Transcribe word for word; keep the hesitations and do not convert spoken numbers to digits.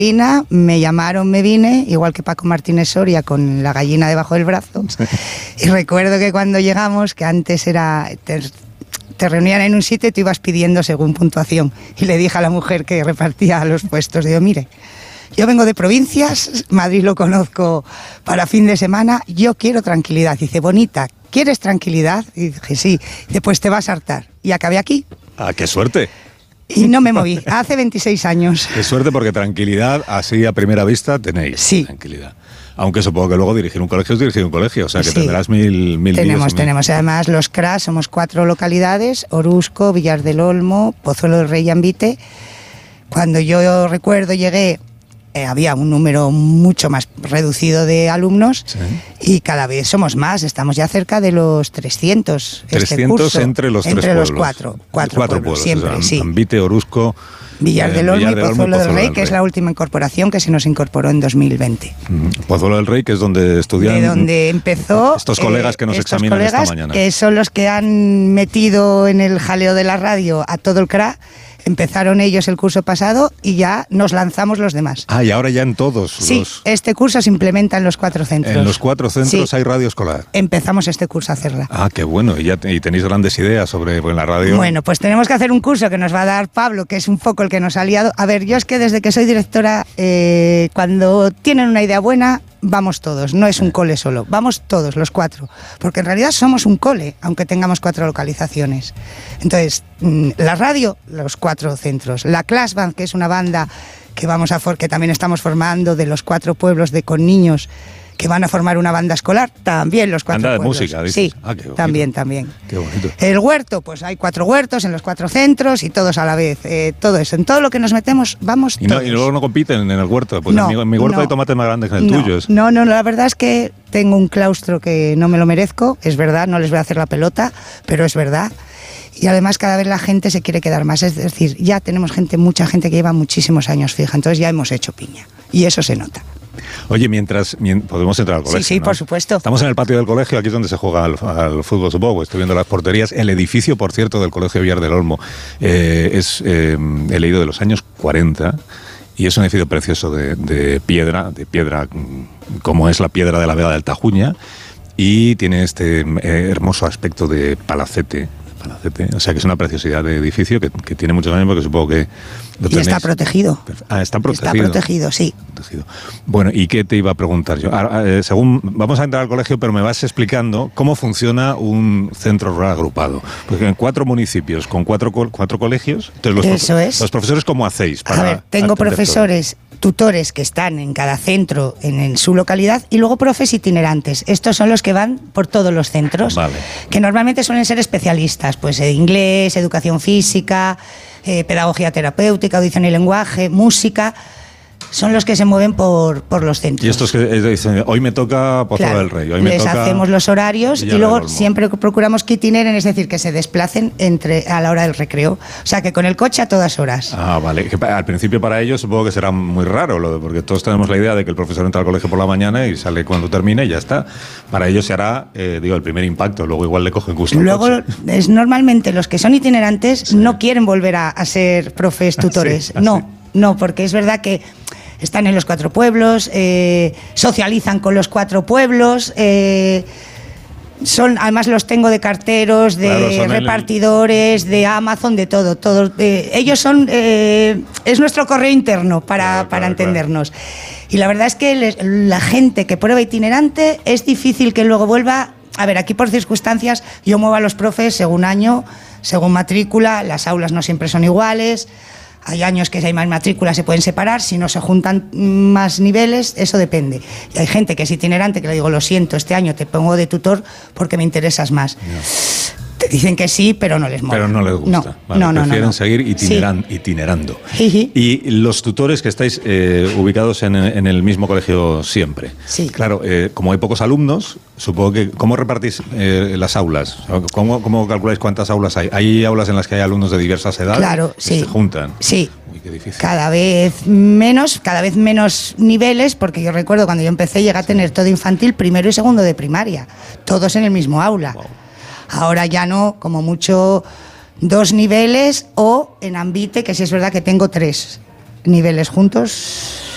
me llamaron, me vine, igual que Paco Martínez Soria, con la gallina debajo del brazo. Y recuerdo que cuando llegamos, que antes era... Te, te reunían en un sitio y tú ibas pidiendo según puntuación. Y le dije a la mujer que repartía los puestos, digo, mire, yo vengo de provincias, Madrid lo conozco para fin de semana, yo quiero tranquilidad. Y dice, bonita, ¿quieres tranquilidad? Y dije, sí. Después te vas a hartar. Y acabé aquí. ¡Ah, qué suerte! Y no me moví, hace veintiséis años. Qué suerte, porque tranquilidad, así a primera vista, tenéis. Sí. Tranquilidad. Aunque supongo que luego dirigir un colegio es dirigir un colegio, o sea que Sí. tendrás mil, mil Tenemos, líos, tenemos. mil... Además, los C R A somos cuatro localidades, Orusco, Villar del Olmo, Pozuelo del Rey y Ambite. Cuando yo recuerdo llegué, eh, había un número mucho más reducido de alumnos, Sí. y cada vez somos más, estamos ya cerca de los trescientos. trescientos este curso, entre los entre tres los pueblos. cuatro, cuatro, cuatro pueblos, pueblos, siempre, o sea, sí. Ambite, Orusco, Villar eh, del Olmo Villar y del Olmo Pozuelo del Rey, del que es la última incorporación que se nos incorporó en dos mil veinte. Mm, Pozuelo del Rey, que es donde estudian... De donde empezó... Estos colegas que nos estos examinan colegas, esta mañana. Que son los que han metido en el jaleo de la radio a todo el C R A. Empezaron ellos el curso pasado y ya nos lanzamos los demás. Ah, y ahora ya en todos Sí, los... este curso se implementa en los cuatro centros. En los cuatro centros Sí. hay radio escolar. Empezamos este curso a hacerla. Ah, qué bueno. Y ya te- y tenéis grandes ideas sobre pues, la radio. Bueno, pues tenemos que hacer un curso que nos va a dar Pablo, que es un poco el que nos ha liado. A ver, yo es que desde que soy directora, eh, cuando tienen una idea buena, vamos todos. No es un cole solo, vamos todos, los cuatro. Porque en realidad somos un cole, aunque tengamos cuatro localizaciones. Entonces, mm, la radio, los cuatro centros. La Class Band, que es una banda que, vamos a for- que también estamos formando de los cuatro pueblos de con niños que van a formar una banda escolar, también los cuatro Banda de pueblos. música, dices. Sí, Ah, qué bonito. también, también. Qué bonito. El huerto, pues hay cuatro huertos en los cuatro centros y todos a la vez. Eh, todo eso, en todo lo que nos metemos, vamos Y, no- todos. y luego no compiten en el huerto. Pues No, en, mi, en mi huerto no. hay tomates más grandes que en el no, tuyo. No, no, la verdad es que tengo un claustro que no me lo merezco, es verdad, no les voy a hacer la pelota, pero es verdad. Y además cada vez la gente se quiere quedar más, es decir, ya tenemos gente, mucha gente que lleva muchísimos años fija, entonces ya hemos hecho piña y eso se nota. Oye, mientras mien- podemos entrar al colegio. Sí, sí, ¿no? por supuesto. Estamos en el patio del colegio, aquí es donde se juega al, al fútbol, supongo. Estoy viendo las porterías. El edificio, por cierto, del Colegio Villar del Olmo eh, es, eh, he leído, de los años cuarenta. Y es un edificio precioso de, de piedra, de piedra mm, como es la piedra de la Vega del Tajuña, y tiene este eh, hermoso aspecto de palacete. Palacete, o sea que es una preciosidad de edificio que, que tiene muchos años, porque supongo que lo Y está tenéis- protegido. Ah, está protegido. Está protegido, sí. Protegido. Bueno, ¿y qué te iba a preguntar yo? Ahora, eh, según vamos a entrar al colegio, pero me vas explicando cómo funciona un centro rural agrupado. Porque en cuatro municipios, con cuatro, co- cuatro colegios, entonces los, Eso profe- es. los profesores, ¿cómo hacéis? Para A ver, tengo atender profesores, tutores que están en cada centro, en, en su localidad, y luego profes itinerantes. Estos son los que van por todos los centros, Vale. que normalmente suelen ser especialistas, pues eh, inglés, educación física, eh, pedagogía terapéutica, audición y lenguaje, música. Son los que se mueven por, por los centros. Y estos que eh, dicen, hoy me toca Pozuelo Claro, del Rey, hoy me les toca... hacemos los horarios y Villar del luego Olmo. siempre procuramos que itineren, es decir, que se desplacen entre a la hora del recreo. O sea, que con el coche a todas horas. Ah, vale. Que pa- al principio para ellos supongo que será muy raro, lo de- porque todos tenemos la idea de que el profesor entra al colegio por la mañana y sale cuando termine y ya está. Para ellos se hará, eh, digo, el primer impacto, luego igual le cogen gusto al Luego, coche. es normalmente los que son itinerantes no quieren volver a, a ser profes tutores. Ah, sí, ah, no, sí. no, porque es verdad que están en los cuatro pueblos, eh, socializan con los cuatro pueblos. Eh, son, además los tengo de carteros, de Claro, son el- repartidores, de Amazon, de todo. Todos, eh, ellos son, eh, es nuestro correo interno para, Claro, para claro, entendernos. Y la verdad es que les- la gente que prueba itinerante es difícil que luego vuelva. A ver, aquí por circunstancias yo muevo a los profes según año, según matrícula, las aulas no siempre son iguales. Hay años que si hay más matrículas se pueden separar, si no se juntan más niveles, eso depende. Y hay gente que es itinerante, que le digo, lo siento, este año te pongo de tutor porque me interesas más. Te dicen que sí, pero no les mola. Pero no les gusta. No, Vale, no, no, prefieren no. seguir itineran- Sí. itinerando. Jiji. Y los tutores que estáis eh, ubicados en, en el mismo colegio siempre. Sí. Claro, eh, como hay pocos alumnos, supongo que... ¿Cómo repartís eh, las aulas? O sea, ¿Cómo, ¿Cómo calculáis cuántas aulas hay? ¿Hay aulas en las que hay alumnos de diversas edades? Claro, que sí. se juntan. Sí. Uy, qué difícil. Cada vez menos, cada vez menos niveles, porque yo recuerdo cuando yo empecé llegué a tener todo infantil, primero y segundo de primaria, todos en el mismo aula. Wow. Ahora ya no, como mucho dos niveles, o en Ambite, que sí es verdad que tengo tres niveles juntos.